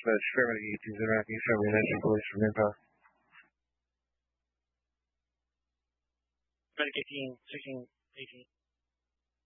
slash family 18 Iraqi family legend police from Manpower. Medic 18, 16, 18.